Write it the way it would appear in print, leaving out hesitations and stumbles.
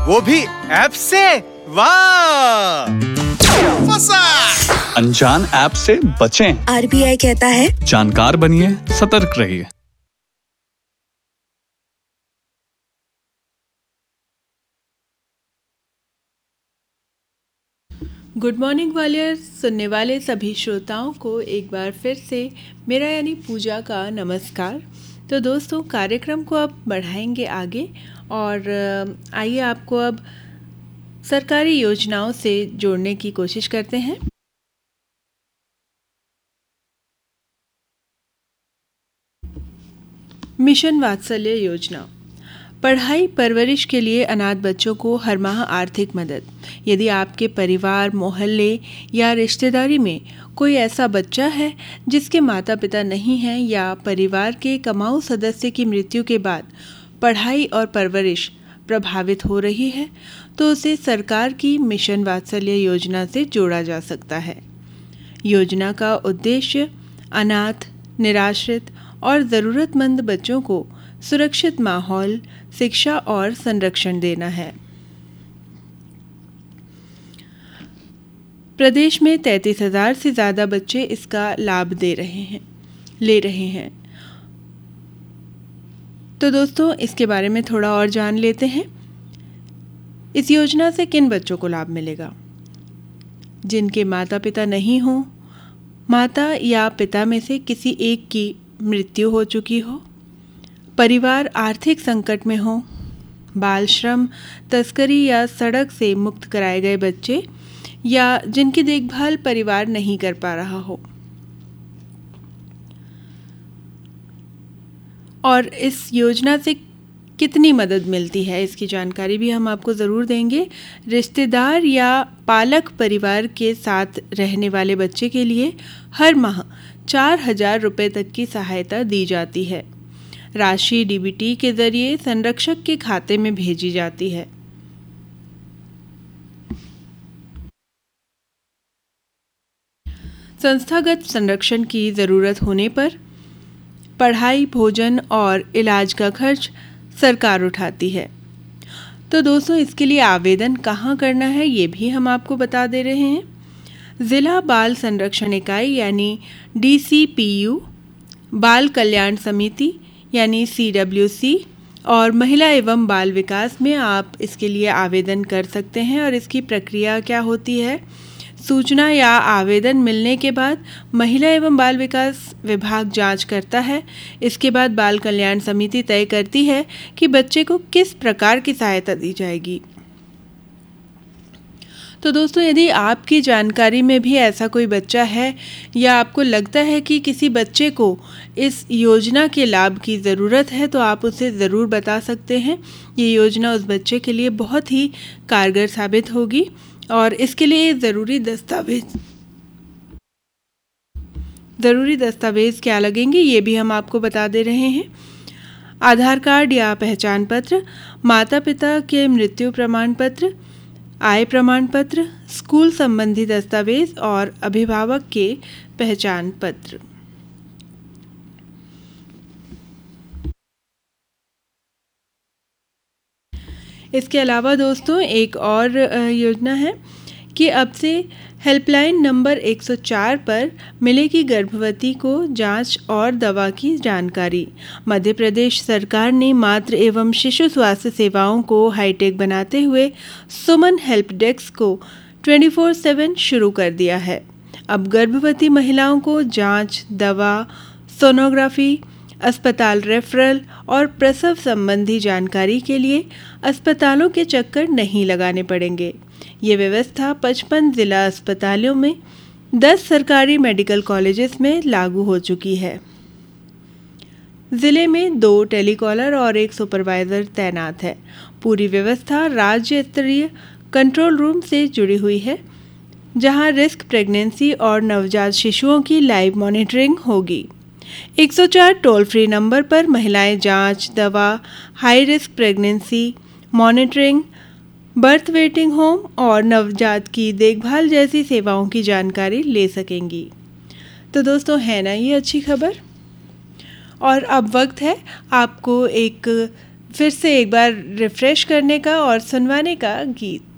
वो भी ऐप से। वाह, फंसा। अनजान ऐप से बचें। RBI कहता है जानकार बनिए, सतर्क रहिए। गुड मॉर्निंग वॉरियर्स, सुनने वाले सभी श्रोताओं को एक बार फिर से मेरा यानी पूजा का नमस्कार। तो दोस्तों, कार्यक्रम को अब बढ़ाएंगे आगे और आइए आपको अब सरकारी योजनाओं से जोड़ने की कोशिश करते हैं। मिशन वात्सल्य योजना, पढ़ाई परवरिश के लिए अनाथ बच्चों को हर माह आर्थिक मदद। यदि आपके परिवार, मोहल्ले या रिश्तेदारी में कोई ऐसा बच्चा है जिसके माता पिता नहीं हैं या परिवार के कमाऊ सदस्य की मृत्यु के बाद पढ़ाई और परवरिश प्रभावित हो रही है, तो उसे सरकार की मिशन वात्सल्य योजना से जोड़ा जा सकता है। योजना का उद्देश्य अनाथ, निराश्रित और ज़रूरतमंद बच्चों को सुरक्षित माहौल, शिक्षा और संरक्षण देना है। प्रदेश में 33,000 से ज़्यादा बच्चे इसका लाभ ले रहे हैं। तो दोस्तों, इसके बारे में थोड़ा और जान लेते हैं। इस योजना से किन बच्चों को लाभ मिलेगा? जिनके माता पिता नहीं हों, माता या पिता में से किसी एक की मृत्यु हो चुकी हो, परिवार आर्थिक संकट में हो, बाल श्रम, तस्करी या सड़क से मुक्त कराए गए बच्चे या जिनकी देखभाल परिवार नहीं कर पा रहा हो। और इस योजना से कितनी मदद मिलती है, इसकी जानकारी भी हम आपको ज़रूर देंगे। रिश्तेदार या पालक परिवार के साथ रहने वाले बच्चे के लिए हर माह 4,000 रुपये तक की सहायता दी जाती है। राशि DBT के जरिए संरक्षक के खाते में भेजी जाती है। संस्थागत संरक्षण की ज़रूरत होने पर पढ़ाई, भोजन और इलाज का खर्च सरकार उठाती है। तो दोस्तों, इसके लिए आवेदन कहाँ करना है ये भी हम आपको बता दे रहे हैं। ज़िला बाल संरक्षण इकाई यानी DCPU, बाल कल्याण समिति यानी CWC और महिला एवं बाल विकास में आप इसके लिए आवेदन कर सकते हैं। और इसकी प्रक्रिया क्या होती है? सूचना या आवेदन मिलने के बाद महिला एवं बाल विकास विभाग जांच करता है। इसके बाद बाल कल्याण समिति तय करती है कि बच्चे को किस प्रकार की सहायता दी जाएगी। तो दोस्तों, यदि आपकी जानकारी में भी ऐसा कोई बच्चा है या आपको लगता है कि किसी बच्चे को इस योजना के लाभ की ज़रूरत है, तो आप उसे ज़रूर बता सकते हैं। ये योजना उस बच्चे के लिए बहुत ही कारगर साबित होगी। और इसके लिए ज़रूरी दस्तावेज़ क्या लगेंगे ये भी हम आपको बता दे रहे हैं। आधार कार्ड या पहचान पत्र, माता पिता के मृत्यु प्रमाण पत्र, आय प्रमाण पत्र, स्कूल संबंधी दस्तावेज और अभिभावक के पहचान पत्र। इसके अलावा दोस्तों, एक और योजना है कि अब से हेल्पलाइन नंबर 104 पर मिलेगी गर्भवती को जांच और दवा की जानकारी। मध्य प्रदेश सरकार ने मातृ एवं शिशु स्वास्थ्य सेवाओं को हाईटेक बनाते हुए सुमन हेल्प डेस्क को 24/7 शुरू कर दिया है। अब गर्भवती महिलाओं को जांच, दवा, सोनोग्राफी, अस्पताल रेफरल और प्रसव संबंधी जानकारी के लिए अस्पतालों के चक्कर नहीं लगाने पड़ेंगे। ये व्यवस्था 55 जिला अस्पतालों में 10 सरकारी मेडिकल कॉलेजेस में लागू हो चुकी है। जिले में 2 टेलीकॉलर और 1 सुपरवाइजर तैनात है। पूरी व्यवस्था राज्य स्तरीय कंट्रोल रूम से जुड़ी हुई है, जहां रिस्क प्रेगनेंसी और नवजात शिशुओं की लाइव मॉनिटरिंग होगी। 104 टोल फ्री नंबर पर महिलाएं जांच, दवा, high risk pregnancy monitoring, birth waiting home और नवजात की देखभाल जैसी सेवाओं की जानकारी ले सकेंगी। तो दोस्तों, है ना ये अच्छी खबर। और अब वक्त है आपको एक फिर से एक बार रिफ्रेश करने का और सुनवाने का गीत।